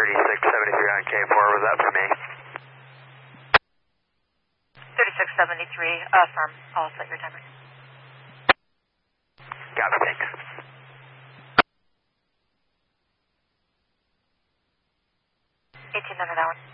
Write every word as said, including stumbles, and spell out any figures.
thirty-six seventy-three on K four, was that for me? thirty-six seventy-three, uh, firm. I'll set your timer. Got it, thanks. eighteen hundred hour.